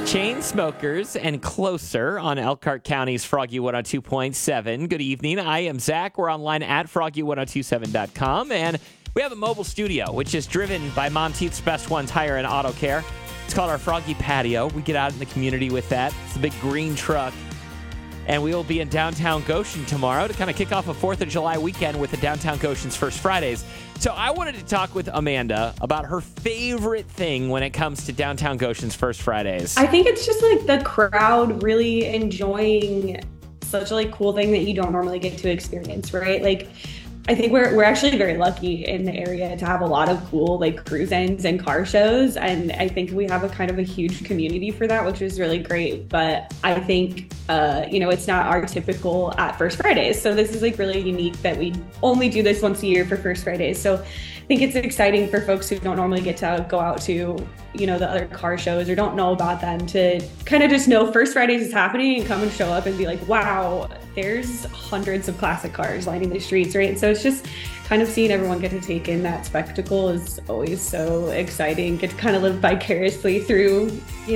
Chainsmokers and Closer on Elkhart County's Froggy 102.7. Good evening. I am Zach. We're online at froggy1027.com. And we have a mobile studio, which is driven by Monteith's Best One Tire and Auto Care. It's called our Froggy Patio. We get out in the community with that. It's a big green truck. And we will be in downtown Goshen tomorrow to kind of kick off a 4th of July weekend with the Downtown Goshen's First Fridays. So I wanted to talk with Amanda about her favorite thing when it comes to Downtown Goshen's First Fridays. I think it's just like the crowd really enjoying such a like cool thing that you don't normally get to experience, right? Like, I think we're actually very lucky in the area to have a lot of cool like cruise-ins and car shows, and I think we have a kind of a huge community for that, which is really great. But I think it's not our typical at First Fridays, so this is like really unique that we only do this once a year for First Fridays. So I think it's exciting for folks who don't normally get to go out to the other car shows or don't know about them to kind of just know First Fridays is happening and come and show up and be like, wow, there's hundreds of classic cars lining the streets, right? So it's just kind of seeing everyone get to take in that spectacle is always so exciting. Get to kind of live vicariously through,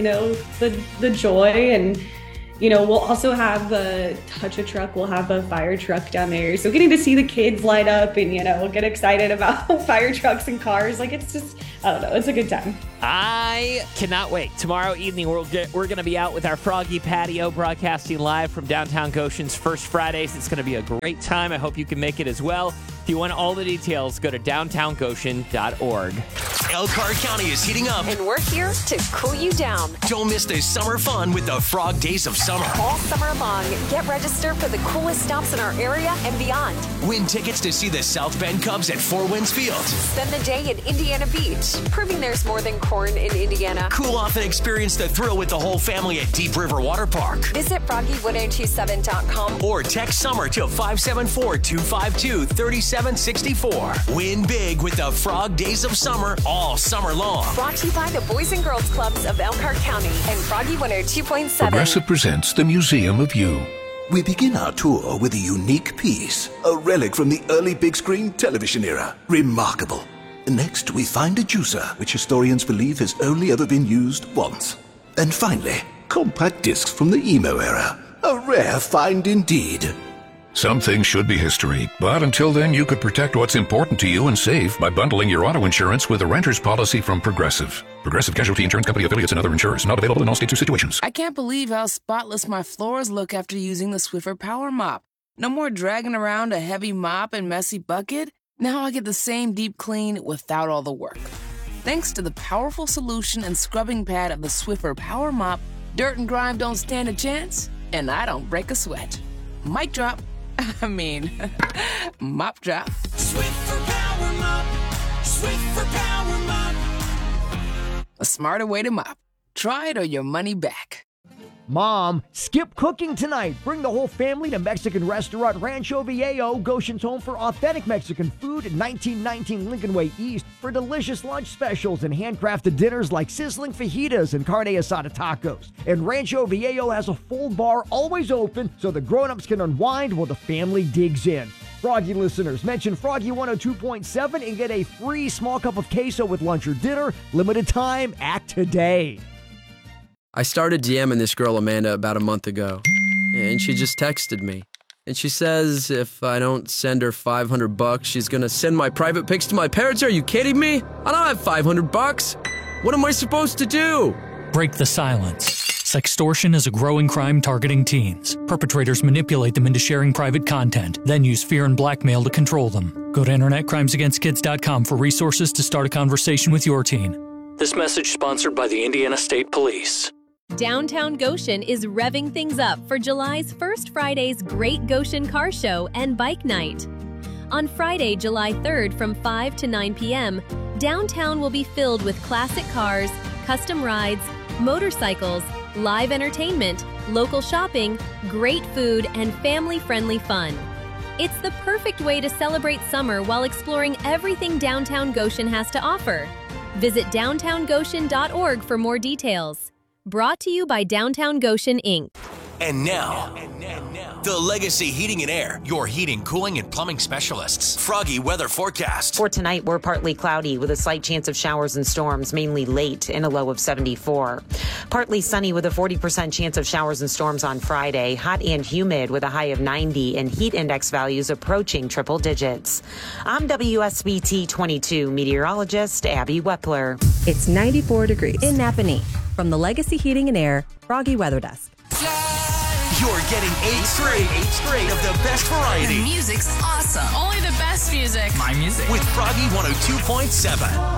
the joy. And, we'll also have the Touch-A-Truck. We'll have a fire truck down there. So getting to see the kids light up and, we'll get excited about fire trucks and cars. Like, it's just, I don't know, it's a good time. I cannot wait. Tomorrow evening, we're going to be out with our Froggy Patio broadcasting live from downtown Goshen's First Fridays. It's going to be a great time. I hope you can make it as well. If you want all the details, go to downtowngoshen.org. Elkhart County is heating up, and we're here to cool you down. Don't miss the summer fun with the Frog Days of Summer. All summer long, get registered for the coolest stops in our area and beyond. Win tickets to see the South Bend Cubs at Four Winds Field. Spend the day in Indiana Beach, proving there's more than corn in Indiana. Cool off and experience the thrill with the whole family at Deep River Water Park. Visit froggy1027.com or text SUMMER to 574-252-3764. Win big with the Frog Days of Summer all summer long. Brought to you by the Boys and Girls Clubs of Elkhart County and Froggy 102.7. Progressive presents the Museum of You. We begin our tour with a unique piece, a relic from the early big screen television era. Remarkable. Next, we find a juicer, which historians believe has only ever been used once. And finally, compact discs from the emo era. A rare find indeed. Some things should be history, but until then, you could protect what's important to you and save by bundling your auto insurance with a renter's policy from Progressive. Progressive Casualty Insurance Company affiliates and other insurers. Not available in all states or situations. I can't believe how spotless my floors look after using the Swiffer Power Mop. No more dragging around a heavy mop and messy bucket. Now I get the same deep clean without all the work. Thanks to the powerful solution and scrubbing pad of the Swiffer Power Mop, dirt and grime don't stand a chance, and I don't break a sweat. Mic drop. Mop drop. Swiffer Power Mop. Swiffer Power Mop. A smarter way to mop. Try it or your money back. Mom, skip cooking tonight. Bring the whole family to Mexican restaurant Rancho Viejo, Goshen's home for authentic Mexican food at 1919 Lincoln Way East for delicious lunch specials and handcrafted dinners like sizzling fajitas and carne asada tacos. And Rancho Viejo has a full bar always open so the grown-ups can unwind while the family digs in. Froggy listeners, mention Froggy 102.7 and get a free small cup of queso with lunch or dinner. Limited time, act today. I started DMing this girl, Amanda, about a month ago, and she just texted me. And she says if I don't send her $500, she's gonna send my private pics to my parents. Are you kidding me? I don't have $500. What am I supposed to do? Break the silence. Sextortion is a growing crime targeting teens. Perpetrators manipulate them into sharing private content, then use fear and blackmail to control them. Go to InternetCrimesAgainstKids.com for resources to start a conversation with your teen. This message sponsored by the Indiana State Police. Downtown Goshen is revving things up for July's First Friday's Great Goshen Car Show and Bike Night. On Friday, July 3rd from 5 to 9 p.m., downtown will be filled with classic cars, custom rides, motorcycles, live entertainment, local shopping, great food, and family-friendly fun. It's the perfect way to celebrate summer while exploring everything downtown Goshen has to offer. Visit downtowngoshen.org for more details. Brought to you by Downtown Goshen, Inc. And now, the Legacy Heating and Air, your heating, cooling, and plumbing specialists. Froggy weather forecast. For tonight, we're partly cloudy with a slight chance of showers and storms, mainly late, and a low of 74. Partly sunny with a 40% chance of showers and storms on Friday. Hot and humid with a high of 90 and heat index values approaching triple digits. I'm WSBT 22 meteorologist Abby Wepler. It's 94 degrees in Napanee. From the Legacy Heating and Air Froggy Weather Desk. You're getting 8 straight of the best variety. The music's awesome. Only the best music. My music. With Froggy 102.7.